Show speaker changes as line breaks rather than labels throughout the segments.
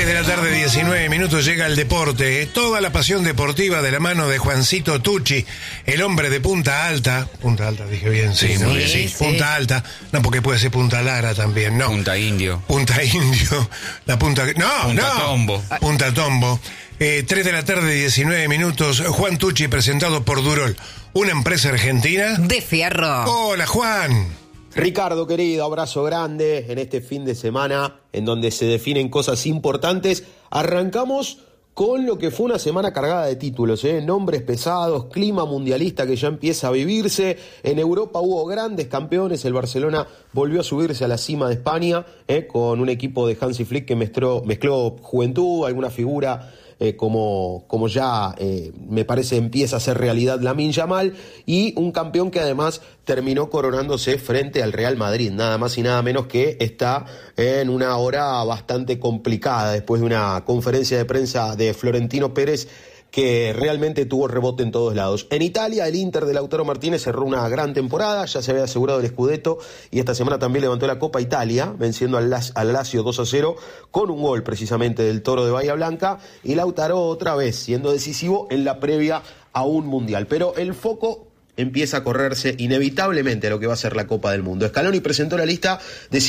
de la tarde, 19 minutos, llega el deporte. Toda la pasión deportiva de la mano de Juancito Tucci, el hombre de Punta Alta. Punta Alta, dije bien, sí, ¿no? Sí. Punta Alta. No, porque puede ser Punta Lara también, ¿no?
Punta Indio.
Punta Indio. La punta... No,
Punta Tombo.
Punta Tombo. 3 de la tarde, 19 minutos. Juan Tucci, presentado por Durol, una empresa argentina
de fierro.
Hola, Juan.
Ricardo, querido, abrazo grande en este fin de semana en donde se definen cosas importantes. Arrancamos con lo que fue una semana cargada de títulos, nombres pesados, clima mundialista que ya empieza a vivirse. En Europa hubo grandes campeones, el Barcelona volvió a subirse a la cima de España, con un equipo de Hansi Flick que mezcló juventud, alguna figura como ya me parece empieza a ser realidad Lamine Yamal, y un campeón que además terminó coronándose frente al Real Madrid, nada más y nada menos que está en una hora bastante complicada después de una conferencia de prensa de Florentino Pérez que realmente tuvo rebote en todos lados. En Italia, el Inter de Lautaro Martínez cerró una gran temporada, ya se había asegurado el Scudetto y esta semana también levantó la Copa Italia, venciendo al Lazio 2-0 con un gol precisamente del Toro de Bahía Blanca, y Lautaro otra vez siendo decisivo en la previa a un Mundial. Pero el foco empieza a correrse inevitablemente a lo que va a ser la Copa del Mundo. Scaloni presentó la lista de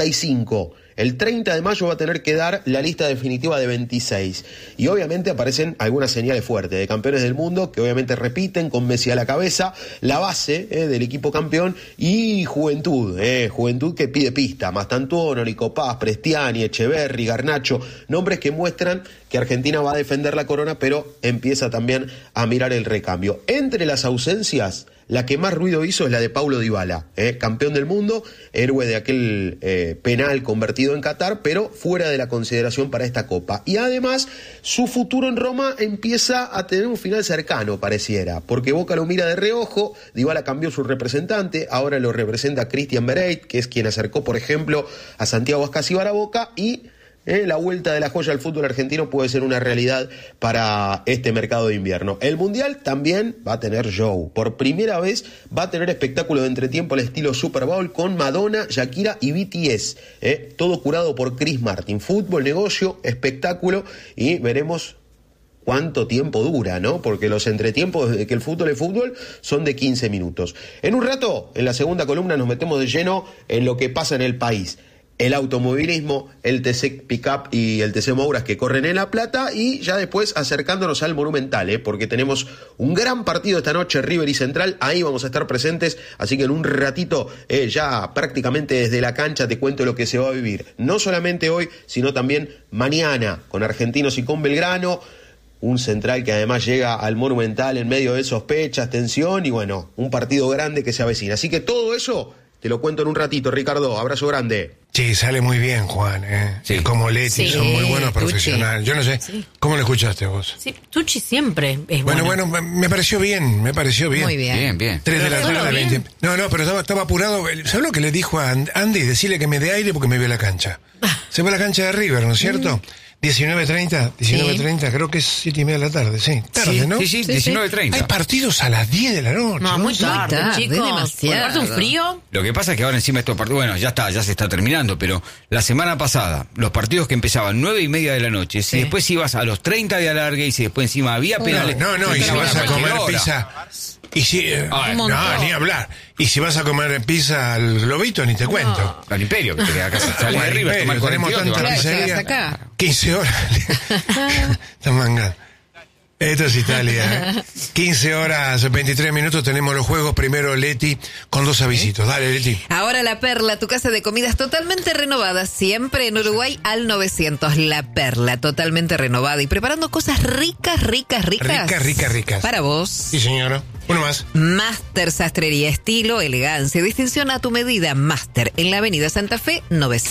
55. El 30 de mayo va a tener que dar la lista definitiva de 26. Y obviamente aparecen algunas señales fuertes de campeones del mundo que obviamente repiten con Messi a la cabeza, la base del equipo campeón y juventud que pide pista. Mastantuono, Nico Paz, Prestiani, Echeverri, Garnacho, nombres que muestran que Argentina va a defender la corona, pero empieza también a mirar el recambio. Entre las ausencias, la que más ruido hizo es la de Paulo Dybala, campeón del mundo, héroe de aquel penal convertido en Qatar, pero fuera de la consideración para esta Copa. Y además, su futuro en Roma empieza a tener un final cercano, pareciera, porque Boca lo mira de reojo. Dybala cambió su representante, ahora lo representa Christian Bereit, que es quien acercó, por ejemplo, a Santiago Ascasíbar a Boca, y la vuelta de la joya al fútbol argentino puede ser una realidad para este mercado de invierno. El Mundial también va a tener show. Por primera vez va a tener espectáculo de entretiempo al estilo Super Bowl con Madonna, Shakira y BTS. Todo curado por Chris Martin. Fútbol, negocio, espectáculo, y veremos cuánto tiempo dura, ¿no? Porque los entretiempos desde que el fútbol es fútbol son de 15 minutos. En un rato, en la segunda columna, nos metemos de lleno en lo que pasa en el país. El automovilismo, el TC Pickup y el TC Mouras que corren en La Plata, y ya después acercándonos al Monumental, porque tenemos un gran partido esta noche, River y Central, ahí vamos a estar presentes, así que en un ratito ya prácticamente desde la cancha te cuento lo que se va a vivir, no solamente hoy, sino también mañana, con Argentinos y con Belgrano, un Central que además llega al Monumental en medio de sospechas, tensión y bueno, un partido grande que se avecina, así que todo eso te lo cuento en un ratito, Ricardo. Abrazo grande.
Sí, sale muy bien, Juan. Sí. Como Leti, son muy buenos profesionales. Yo no sé, ¿cómo lo escuchaste vos?
Sí, Tucci siempre es
bueno. Bueno, me pareció bien.
Muy bien.
3
de la tarde, 20. No, pero estaba apurado. ¿Sabes lo que le dijo a Andy? Decirle que me dé aire porque me vio a la cancha. Se fue a la cancha de River, ¿no es cierto? 19:30, creo que es 7:30 de la tarde, sí. Tarde, ¿no?
Sí, 19:30.
Hay partidos a las 10 de la noche.
No, muy tarde, chicos.
Demasiado.
Aparte un frío.
Lo que pasa es que ahora encima estos partidos, bueno, ya se está terminando, pero la semana pasada, los partidos que empezaban 9:30 de la noche, si después ibas a los 30 de alargue y si después encima había penales.
No, y si vas a comer pizza. Y si, ni hablar. Y si vas a comer pizza al Globito, ni te cuento.
Al Imperio, que te queda acá. Sale de River, tomar 42,
tenemos tanta pizzería. 15 horas. Están mangando. Esto es Italia. 15 horas, 23 minutos, tenemos los juegos. Primero Leti con 2 avisitos. Dale, Leti.
Ahora La Perla, tu casa de comidas totalmente renovada. Siempre en Uruguay al 900. La Perla, totalmente renovada y preparando cosas ricas.
Ricas.
Para vos.
Sí, señora. Uno más.
Master Sastrería, estilo, elegancia, distinción a tu medida. Master, en la avenida Santa Fe,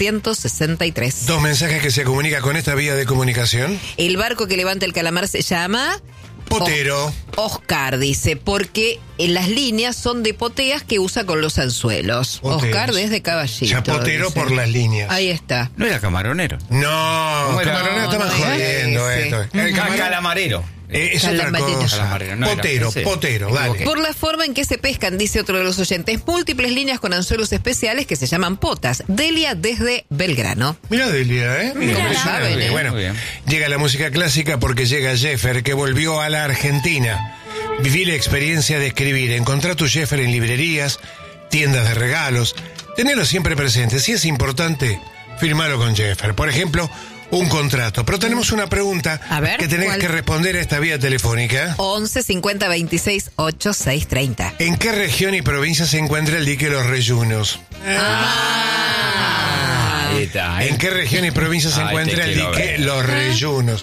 963.
2 mensajes que se comunican con esta vía de comunicación.
El barco que levanta el calamar se llama...
Potero.
Oscar dice, porque las líneas son de poteas que usa con los anzuelos.
Poteas.
Oscar desde Caballito.
Ya potero dice. Por las líneas.
Ahí está.
No era camaronero.
No, camaronero estaba jodiendo esto.
El calamarero.
Es otra
Calambarino.
cosa.
Calambarino, no era
Potero,
ese.
potero, dale.
Por la forma en que se pescan, dice otro de los oyentes, múltiples líneas con anzuelos especiales que se llaman potas. Delia desde Belgrano.
Mira Delia, ¿eh?
Mira,
Impresionante.
saben, ¿eh?
Bueno,
Muy bien.
llega la música clásica porque llega Jeffer, que volvió a la Argentina. Viví la experiencia de escribir. Encontrá tu Jeffer en librerías, tiendas de regalos. Tenelo siempre presente. Si es importante, firmalo con Jeffer. Por ejemplo, un contrato. Pero tenemos una pregunta
A ver,
que tenés
¿cuál?
que responder a esta vía telefónica.
11 50 26 8 30.
¿En qué región y provincia se encuentra el dique Los Reyunos?
Ahí está, ¿eh?
¿En qué región y provincia se
Ay,
encuentra
te
el
quiero
dique
ver.
Los Reyunos?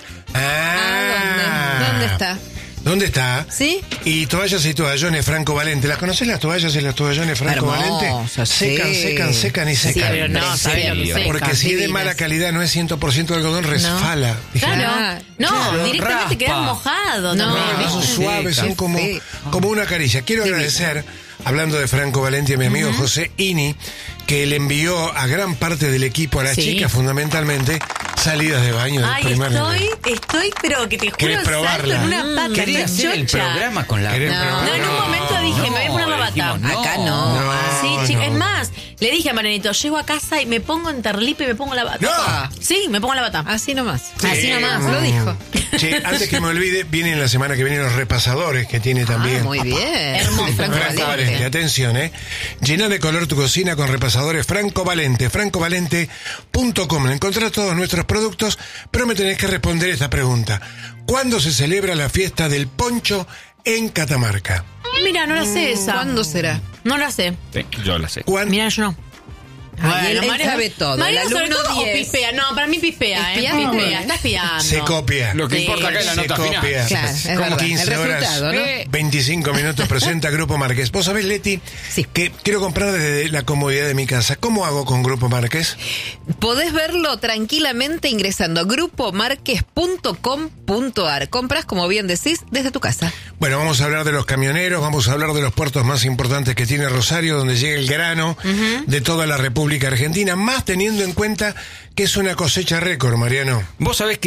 ¿Dónde está?
¿Dónde está?
¿Sí?
Y toallas y toallones Franco Valente. ¿Las conoces las toallas y las toallones Franco Valente?
Hermosas,
Secan,
sí.
secan, secan y secan.
pero no,
sabía lo que secan.
Porque si es de
divinas.
mala calidad, no es 100% algodón, resfala. Dije,
Claro. No,
Claro,
directamente
raspa.
quedan mojados.
No,
también,
no, son
¿viste?
suaves,
Seca.
son como,
Sí.
como una caricia. Quiero agradecer, hablando de Franco Valente, a mi amigo José Ini, que le envió a gran parte del equipo, a las
Sí.
chicas fundamentalmente, salidas de baño del
Ay,
primer nivel.
estoy, pero que te juro,
¿Querés
salto
probarla?
en una pata.
Quería hacer el
chocha.
programa con la...
¿Querés
No.
probarla?
No, en un momento dije, me voy a poner la bata.
dijimos, no.
Acá no.
No,
Sí,
no.
chica, es más, le dije a Marianito, llego a casa y me pongo en terlipe y me pongo la bata.
¡No!
Sí, me pongo la bata.
Así nomás.
Así nomás.
Lo dijo.
Che, antes que me olvide, vienen la semana que viene los repasadores que tiene también.
Muy bien.
Hermoso.
Franco
Franco Valente,
Valente.
atención, Llena de color tu cocina con repasadores Franco Valente, francovalente.com. Encontrás todos nuestros productos, pero me tenés que responder esta pregunta. ¿Cuándo se celebra la fiesta del poncho en Catamarca?
Mira, no la sé esa.
¿Cuándo será?
No la sé.
Sí, yo la sé.
¿Cuándo?
Mira, yo no.
Ay, él sabe todo.
María
El
sobre
alumno
todo o
10.
pispea. No, para mí pispea,
¿Espiando?
Pispea, está espiando.
Se copia.
Lo que
Sí,
importa acá es la
Se
nota
copia.
final.
Claro, es
Como
verdad.
15
El
horas,
resultado, ¿no?
25 minutos presenta Grupo Márquez. Vos sabés, Leti,
Sí.
que quiero comprar desde la comodidad de mi casa. ¿Cómo hago con Grupo Márquez?
Podés verlo tranquilamente ingresando a grupomarques.com.ar. Compras, como bien decís, desde tu casa.
Bueno, vamos a hablar de los camioneros, vamos a hablar de los puertos más importantes que tiene Rosario, donde llega el grano de toda la República Argentina, más teniendo en cuenta que es una cosecha récord, Mariano.
Vos sabés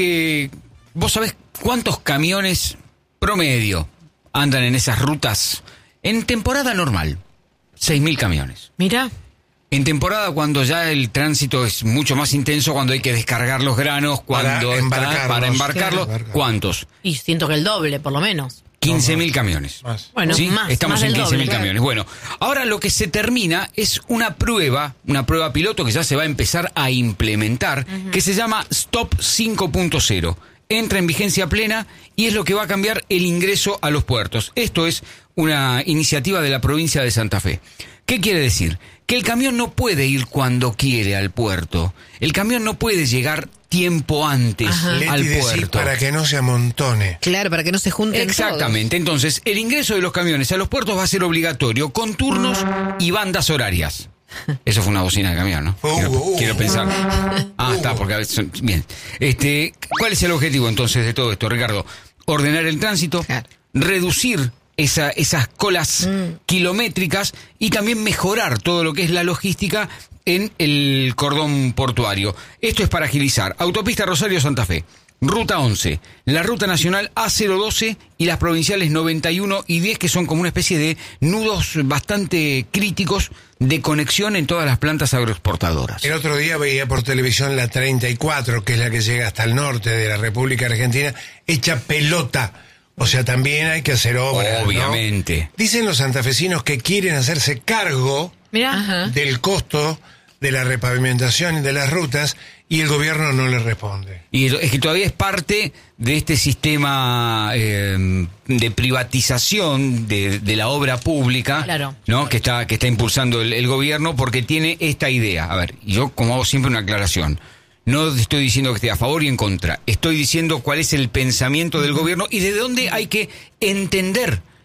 cuántos camiones promedio andan en esas rutas en temporada normal. 6.000 camiones.
Mira.
En temporada, cuando ya el tránsito es mucho más intenso, cuando hay que descargar los granos, cuando para embarcarlos,
Claro.
¿cuántos?
Y siento que el doble, por lo menos.
15.000 camiones.
Más.
Bueno,
¿Sí?
más.
Estamos
más
en
del
15.000
doble.
camiones. Bueno, ahora lo que se termina es una prueba piloto que ya se va a empezar a implementar, que se llama Stop 5.0. Entra en vigencia plena y es lo que va a cambiar el ingreso a los puertos. Esto es una iniciativa de la provincia de Santa Fe. ¿Qué quiere decir? Que el camión no puede ir cuando quiere al puerto. El camión no puede llegar tiempo antes
Leti,
al
decís
puerto.
para que no se amontone.
Claro, para que no se junten
Exactamente. Entonces, el ingreso de los camiones a los puertos va a ser obligatorio, con turnos y bandas horarias. Eso fue una bocina de camión, ¿no? Quiero pensar. Está, porque a veces... Bien. ¿Cuál es el objetivo entonces de todo esto, Ricardo? Ordenar el tránsito,
Claro.
reducir esas colas kilométricas y también mejorar todo lo que es la logística en el cordón portuario. Esto es para agilizar. Autopista Rosario-Santa Fe, Ruta 11, la Ruta Nacional A012 y las provinciales 91 y 10, que son como una especie de nudos bastante críticos de conexión en todas las plantas agroexportadoras.
El otro día veía por televisión la 34, que es la que llega hasta el norte de la República Argentina, hecha pelota. O sea, también hay que hacer obras, ¿no?
Obviamente.
Dicen los santafesinos que quieren hacerse cargo
Mira.
Ajá.
del costo de la repavimentación y de las rutas y el gobierno no les responde.
Y es que todavía es parte de este sistema de privatización de la obra pública,
Claro.
¿no? que está impulsando el gobierno, porque tiene esta idea. A ver, yo como hago siempre una aclaración. No estoy diciendo que esté a favor y en contra. Estoy diciendo cuál es el pensamiento del gobierno y de dónde hay que entender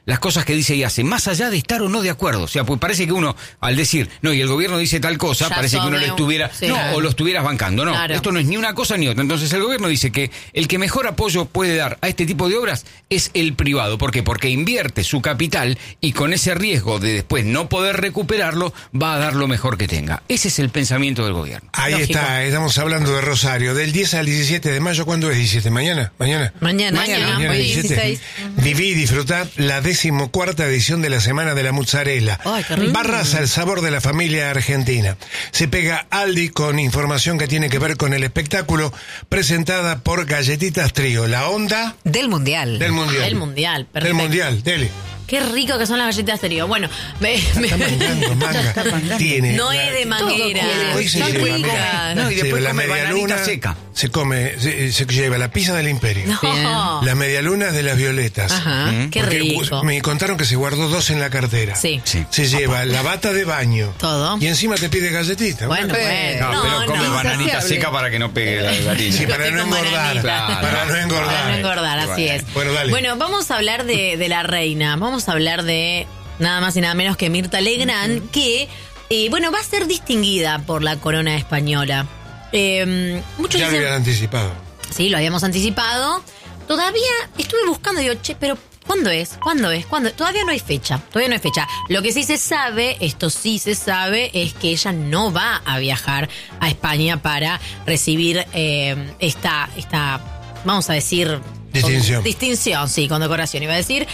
las cosas que dice y hace, más allá de estar o no de acuerdo. O sea, pues parece que uno, al decir, no, y el gobierno dice tal cosa,
Ya
parece que uno
sobre
lo estuviera,
sí,
no,
claro.
o lo estuvieras bancando. No,
Claro.
esto no es ni una cosa ni otra. Entonces el gobierno dice que el que mejor apoyo puede dar a este tipo de obras es el privado. ¿Por qué? Porque invierte su capital y con ese riesgo de después no poder recuperarlo, va a dar lo mejor que tenga. Ese es el pensamiento del gobierno.
Ahí
Lógico.
está, estamos hablando de Rosario. Del 10 al 17 de mayo, ¿cuándo es 17? ¿Mañana?
Mañana, hoy 16.
Viví y disfrutá la 14ª edición de la Semana de la Mozzarella.
Ay, qué rico.
Barras al sabor de la familia argentina. Se pega Aldi con información que tiene que ver con el espectáculo, presentada por Galletitas Trío. La onda
Del Mundial.
del Mundial.
El Mundial,
Del
perfecto.
Mundial, dele.
Qué rico que son las galletas Trío. Bueno,
Está mangando, manga. Tiene.
no es de manguera.
Todo
Hoy se
Son
lleva
ricas.
No, y después
la
come
media
bananita
luna
seca.
se come, se lleva la pizza del Imperio.
No.
La media luna de las Violetas.
Ajá.
Qué
Porque
rico.
me contaron que se guardó 2 en la cartera.
Sí.
Sí.
Se lleva la bata de baño.
Todo.
Y encima te pide galletita.
Bueno,
No,
bueno.
No, pero come
no.
bananita
Insaciable.
seca para que no pegue la harina.
Sí, para
Que
no
con
engordar.
bananita.
Claro.
Para no engordar.
Para no engordar, así es.
Bueno, dale.
Bueno, vamos a hablar de la reina. Vamos a hablar de nada más y nada menos que Mirta Legrand, que, bueno, va a ser distinguida por la corona española. Muchos
Ya lo
dicen,
habían anticipado.
sí, lo habíamos anticipado. Todavía estuve buscando, digo, che, pero ¿cuándo es? ¿Cuándo es? ¿Cuándo? Todavía no hay fecha. Todavía no hay fecha. Lo que sí se sabe, esto sí se sabe, es que ella no va a viajar a España para recibir esta, vamos a decir, distinción, sí, condecoración, iba a decir.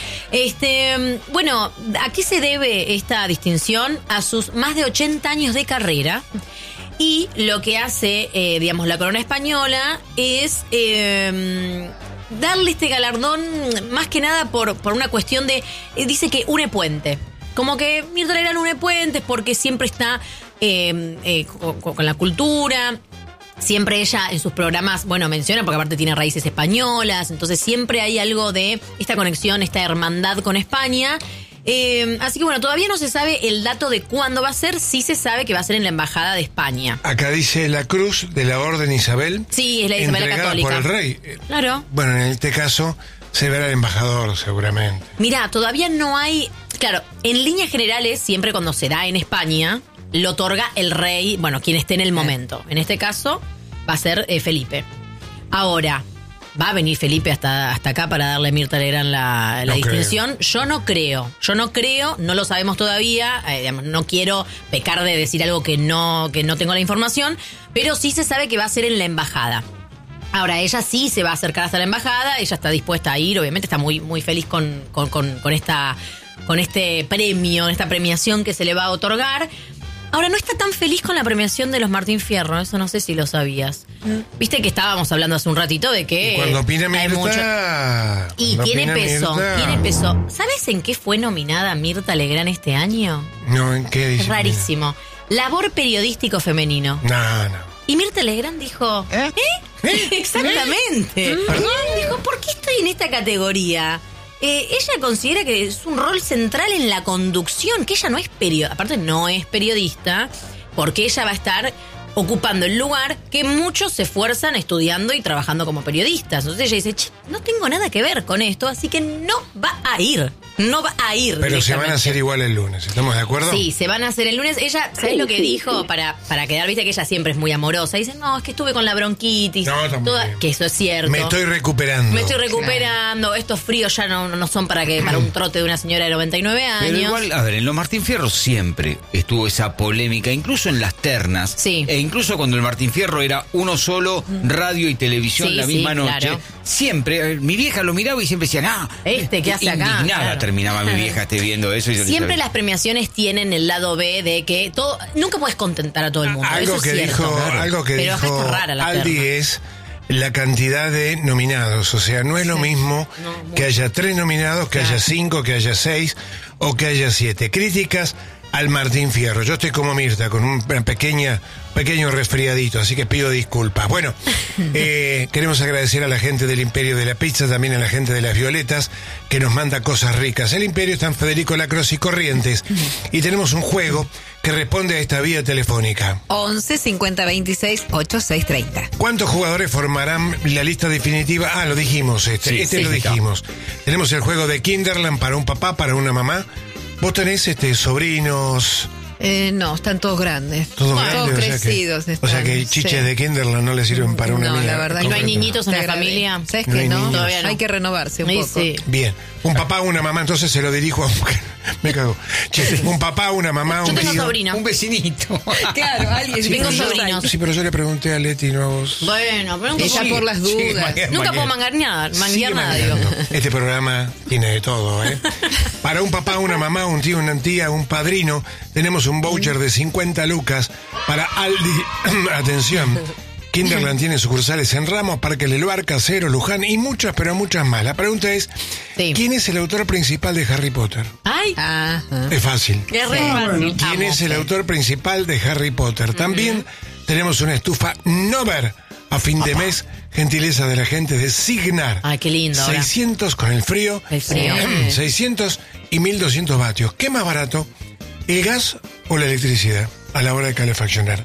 Bueno, ¿a qué se debe esta distinción? A sus más de 80 años de carrera. Y lo que hace, digamos, la corona española es darle este galardón más que nada por una cuestión de, dice que une puente. Como que Mirta Legrand une puentes porque siempre está con la cultura. Siempre ella en sus programas, bueno, menciona, porque aparte tiene raíces españolas, entonces siempre hay algo de esta conexión, esta hermandad con España. Así que bueno, todavía no se sabe el dato de cuándo va a ser, sí se sabe que va a ser en la Embajada de España.
Acá dice la cruz de la Orden Isabel.
Sí, es la Isabel la
entregada
Católica.
por el rey.
Claro.
Bueno, en este caso se verá el embajador seguramente.
Mirá, todavía no hay... Claro, en líneas generales, siempre cuando se da en España, lo otorga el rey, bueno, quien esté en el momento. En este caso va a ser Felipe. Ahora, ¿va a venir Felipe hasta acá para darle a Mirta Legrand la
No
distinción? Yo no creo, no lo sabemos todavía, digamos, no quiero pecar de decir algo que no tengo la información, pero sí se sabe que va a ser en la embajada. Ahora, ella sí se va a acercar hasta la embajada, ella está dispuesta a ir, obviamente está muy, muy feliz con este premio, esta premiación que se le va a otorgar. Ahora, no está tan feliz con la premiación de los Martín Fierro, eso no sé si lo sabías. Viste que estábamos hablando hace un ratito de que...
Y cuando opina
hay mucho-
Mirta...
Y
cuando
tiene
opina
peso,
Mirta-
tiene peso. ¿Sabes en qué fue nominada Mirta Legrand este año?
No, ¿en qué dice?
Es rarísimo. Labor periodístico femenino.
No.
Y Mirta Legrand dijo... ¿Eh? Exactamente. Dijo, ¿por qué estoy en esta categoría? Ella considera que es un rol central en la conducción, que ella no es periodista, aparte no es periodista, porque ella va a estar ocupando el lugar que muchos se esfuerzan estudiando y trabajando como periodistas. Entonces ella dice, che, no tengo nada que ver con esto, así que no va a ir.
Pero se van a hacer igual el lunes, ¿estamos de acuerdo?
Sí, se van a hacer el lunes. Ella, ¿sabés lo que dijo? Para quedar, viste que ella siempre es muy amorosa. Dice, no, es que estuve con la bronquitis.
No, también.
Que eso es cierto.
Me estoy recuperando.
Me estoy recuperando. Estos fríos ya no son para un trote de una señora de 99 años.
Pero igual, a ver, en los Martín Fierro siempre estuvo esa polémica, incluso en las ternas.
Sí.
E incluso cuando el Martín Fierro era uno solo, radio y televisión
Sí,
la misma
sí,
noche.
claro.
Siempre, mi vieja lo miraba y siempre decía,
¿qué hace acá?
Indignada
Claro.
terminaba mi vieja viendo eso. Y yo
Siempre
le
las premiaciones tienen el lado B de que todo, nunca puedes contentar a todo el mundo.
Algo
eso
que
es cierto.
dijo,
Claro.
algo que
Pero acá
dijo
está rara la
Aldi
terna.
es la cantidad de nominados. O sea, no es lo mismo que haya 3 nominados, que haya 5, que haya 6 o que haya 7. Críticas al Martín Fierro. Yo estoy como Mirta, con un pequeño resfriadito, así que pido disculpas. Bueno, queremos agradecer a la gente del Imperio de la Pizza, también a la gente de las Violetas, que nos manda cosas ricas. El Imperio está en Federico Lacroze y Corrientes, y tenemos un juego que responde a esta vía telefónica.
11 50 26 8630.
¿Cuántos jugadores formarán la lista definitiva? Lo dijimos, lo dijimos. Tenemos el juego de Kinderland para un papá, para una mamá. ¿Vos tenés sobrinos?
No, están todos grandes.
Todos
crecidos.
O sea que chiches de Kinderland no le sirven para una niña.
No, la verdad.
¿No hay niñitos en la familia?
¿Sabes que no?
Todavía no.
Hay que renovarse un poco.
Sí.
Bien. Un papá, una mamá, entonces se lo dirijo a... Me cago. Un papá, una mamá, un tío.
Yo tengo sobrino.
Un vecinito.
Claro, alguien.
Sí, tengo sobrinos.
Sí, pero yo le pregunté a Leti, no a vos.
Bueno, pero
ella por las dudas.
Nunca puedo manguear nada, digo.
Este programa tiene de todo, Para un papá, una mamá, un tío, una tía, un padrino, tenemos un voucher de 50 lucas para Aldi. Atención. Kinderland tiene sucursales en Ramos, Parque Leluar, Casero, Luján y muchas, pero muchas más. La pregunta es, ¿quién es el autor principal de Harry Potter?
¡Ay!
Es fácil.
Es re fácil.
¿Quién es el autor principal de Harry Potter? También tenemos una estufa Nover a fin de mes, gentileza de la gente de Signar.
¡Ay, qué lindo!
600 con el frío. 600 y 1200 vatios. ¿Qué más barato? ¿El gas o la electricidad a la hora de calefaccionar?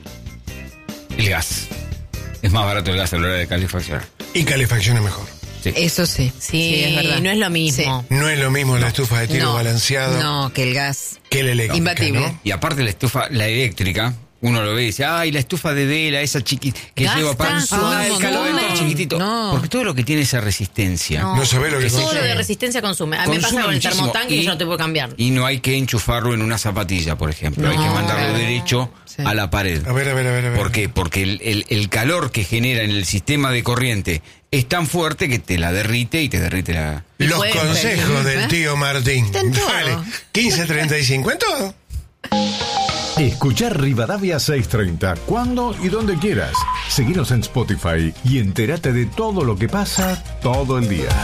El gas. Es más barato el gas a la hora de calefaccionar.
Y calefacciona mejor.
Sí.
Eso sí.
Sí,
es verdad.
no es lo mismo.
Sí.
No es lo mismo la estufa de tiro balanceado.
No, que el gas.
Que la eléctrica.
Imbatible.
¿no?
Y aparte la estufa, la eléctrica, uno lo ve y dice, la estufa de vela, esa chiquita que
Gasta,
lleva pan, el calor chiquitito.
No.
Porque todo lo que tiene esa resistencia.
No sabés lo que
Todo
consume.
lo de resistencia consume. A mí me pasa con el
muchísimo.
termotanque y yo no te puedo cambiar.
Y no hay que enchufarlo en una zapatilla, por ejemplo. Hay que mandarlo derecho a la pared.
A ver.
¿Por qué? Porque el calor que genera en el sistema de corriente es tan fuerte que te la derrite y te derrite la...
Los
Bueno,
consejos
pero-
del tío Martín.
Está en todo.
Dale, 15:35 en todo.
Escuchar Rivadavia 630 cuando y donde quieras. Seguinos en Spotify y entérate de todo lo que pasa todo el día.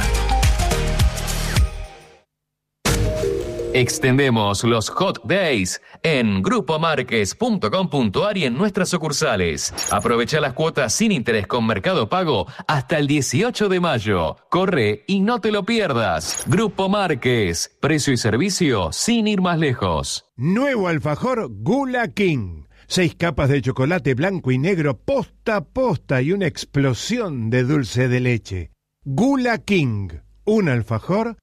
Extendemos los Hot Days en grupomarques.com.ar y en nuestras sucursales. Aprovecha las cuotas sin interés con Mercado Pago hasta el 18 de mayo. Corre y no te lo pierdas. Grupo Márquez. Precio y servicio sin ir más lejos.
Nuevo alfajor Gula King. 6 capas de chocolate blanco y negro posta a posta y una explosión de dulce de leche. Gula King. Un alfajor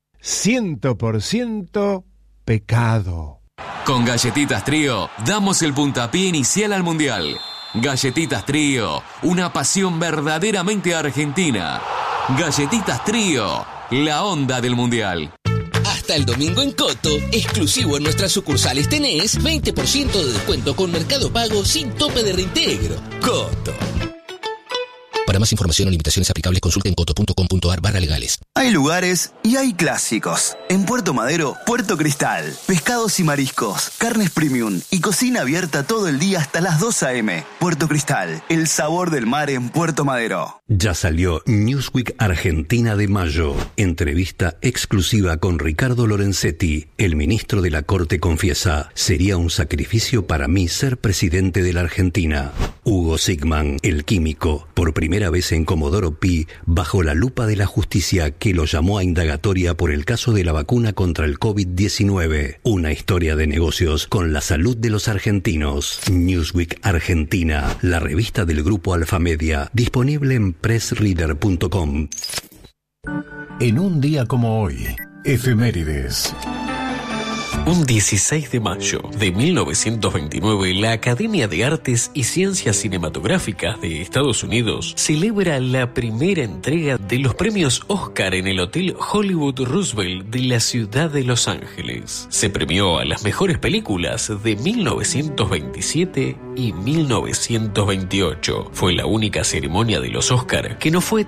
100% pecado.
Con Galletitas Trío, damos el puntapié inicial al Mundial. Galletitas Trío, una pasión verdaderamente argentina. Galletitas Trío, la onda del Mundial.
Hasta el domingo en Coto, exclusivo en nuestras sucursales tenés 20% de descuento con Mercado Pago sin tope de reintegro. Coto. Para más información o limitaciones aplicables, consulten coto.com.ar/legales.
Hay lugares y hay clásicos. En Puerto Madero, Puerto Cristal. Pescados y mariscos, carnes premium y cocina abierta todo el día hasta las 2 a.m. Puerto Cristal, el sabor del mar en Puerto Madero.
Ya salió Newsweek Argentina de mayo. Entrevista exclusiva con Ricardo Lorenzetti. El ministro de la Corte confiesa, sería un sacrificio para mí ser presidente de la Argentina. Hugo Sigman, el químico, por primera vez en Comodoro Pi, bajo la lupa de la justicia que lo llamó a indagatoria por el caso de la vacuna contra el COVID-19. Una historia de negocios con la salud de los argentinos. Newsweek Argentina, la revista del grupo Alfamedia, disponible en pressreader.com.
En un día como hoy, efemérides.
Un 16 de mayo de 1929, la Academia de Artes y Ciencias Cinematográficas de Estados Unidos celebra la primera entrega de los premios Oscar en el Hotel Hollywood Roosevelt de la ciudad de Los Ángeles. Se premió a las mejores películas de 1927 y 1928. Fue la única ceremonia de los Oscar que no fue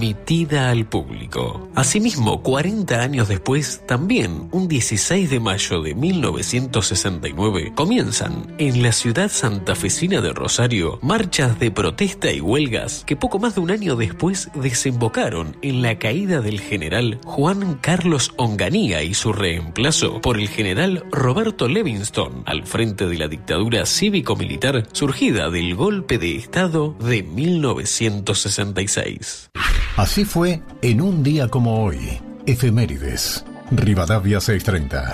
transmitida al público. Asimismo, 40 años después, también un 16 de mayo mayo de 1969 comienzan en la ciudad santafesina de Rosario marchas de protesta y huelgas que poco más de un año después desembocaron en la caída del general Juan Carlos Onganía y su reemplazo por el general Roberto Livingston al frente de la dictadura cívico-militar surgida del golpe de Estado de 1966.
Así fue en un día como hoy. Efemérides. Rivadavia 630.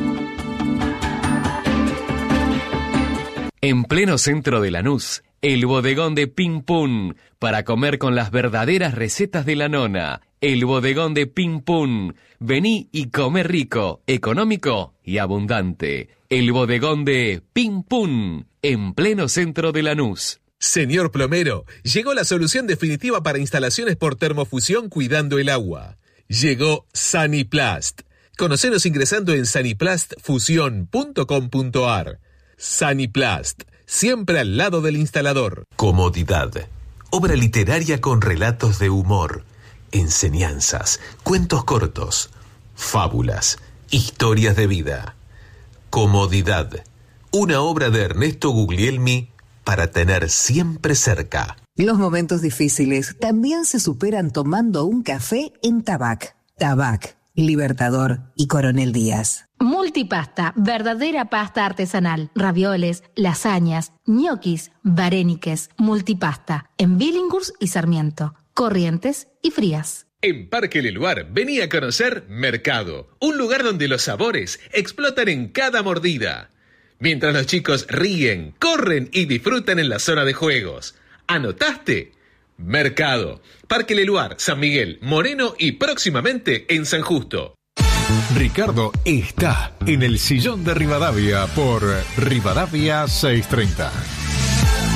En pleno centro de Lanús, el bodegón de Ping Pum, para comer con las verdaderas recetas de la nona. El bodegón de Ping Pum. Vení y come rico, económico y abundante. El bodegón de Ping Pum, en pleno centro de Lanús.
Señor plomero, llegó la solución definitiva para instalaciones por termofusión cuidando el agua. Llegó Saniplast. Conocenos ingresando en saniplastfusion.com.ar. Saniplast, siempre al lado del instalador.
Comodidad. Obra literaria con relatos de humor, enseñanzas, cuentos cortos, fábulas, historias de vida. Comodidad. Una obra de Ernesto Guglielmi para tener siempre cerca.
Los momentos difíciles también se superan tomando un café en Tabac. Tabac, Libertador y Coronel Díaz.
Multipasta, verdadera pasta artesanal. Ravioles, lasañas, ñoquis, varéniques. Multipasta, en Billinghurst y Sarmiento. Corrientes y Frías.
En Parque Leluar, vení a conocer Mercado, un lugar donde los sabores explotan en cada mordida. Mientras los chicos ríen, corren y disfrutan en la zona de juegos. ¿Anotaste? Mercado, Parque Leluar, San Miguel, Moreno y próximamente en San Justo.
Ricardo está en el sillón de Rivadavia por Rivadavia 630.